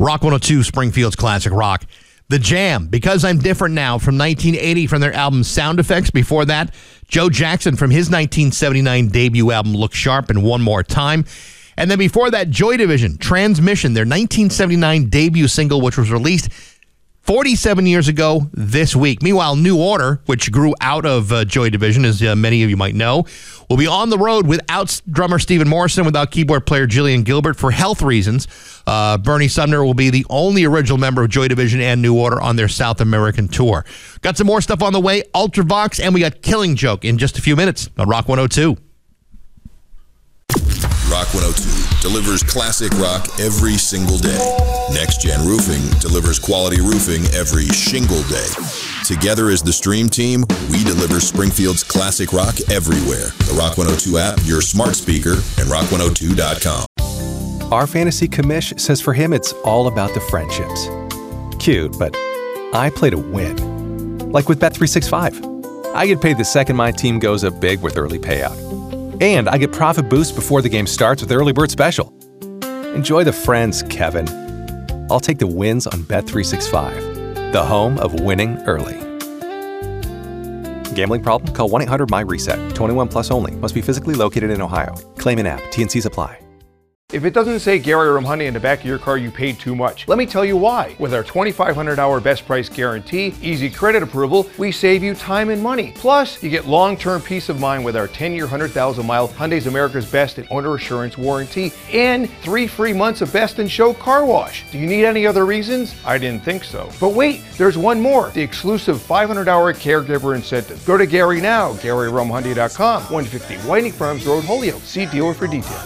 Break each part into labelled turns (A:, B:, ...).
A: Rock 102, Springfield's classic rock. The Jam, Because I'm Different Now, from 1980 from their album Sound Effects. Before that, Joe Jackson from his 1979 debut album Look Sharp and One More Time. And then before that, Joy Division, Transmission, their 1979 debut single, which was released 47 years ago this week. Meanwhile, New Order, which grew out of Joy Division, as many of you might know, will be on the road without drummer Stephen Morrison, without keyboard player Gillian Gilbert for health reasons. Bernie Sumner will be the only original member of Joy Division and New Order on their South American tour. Got some more stuff on the way, Ultravox, and we got Killing Joke in just a few minutes on Rock 102.
B: Rock 102 delivers classic rock every single day. Next Gen Roofing delivers quality roofing every shingle day. Together as the Stream Team, we deliver Springfield's classic rock everywhere. The Rock 102 app, your smart speaker, and rock102.com.
C: Our fantasy commish says for him it's all about the friendships. Cute, but I play to win. Like with Bet365. I get paid the second my team goes up big with early payout. And I get profit boost before the game starts with Early Bird Special. Enjoy the friends, Kevin. I'll take the wins on Bet365, the home of winning early. Gambling problem? Call 1-800-MY-RESET. 21 plus only. Must be physically located in Ohio. Claim in app. T&Cs apply.
D: If it doesn't say Gary Rumhoney in the back of your car, you paid too much. Let me tell you why. With our 2,500-hour best price guarantee, easy credit approval, we save you time and money. Plus, you get long-term peace of mind with our 10-year, 100,000-mile Hyundai's America's Best and Owner Assurance warranty and 3 free months of Best in Show car wash. Do you need any other reasons? I didn't think so. But wait, there's one more. The exclusive 500-hour caregiver incentive. Go to Gary now, GaryRumhoney.com, 150 Whiting Farms Road, Holyoke. See dealer for details.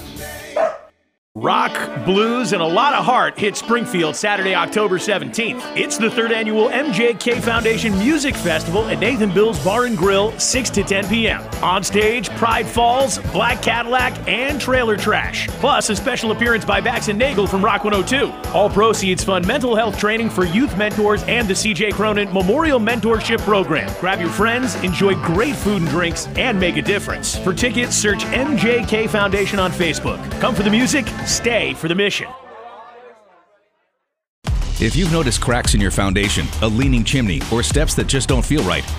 E: Rock, blues, and a lot of heart hit Springfield Saturday, October 17th. It's the 3rd annual MJK Foundation Music Festival at Nathan Bill's Bar and Grill, 6 to 10 p.m. On stage, Pride Falls, Black Cadillac, and Trailer Trash. Plus, a special appearance by Bax and Nagel from Rock 102. All proceeds fund mental health training for youth mentors and the CJ Cronin Memorial Mentorship Program. Grab your friends, enjoy great food and drinks, and make a difference. For tickets, search MJK Foundation on Facebook. Come for the music, stay for the mission.
F: If you've noticed cracks in your foundation, a leaning chimney, or steps that just don't feel right,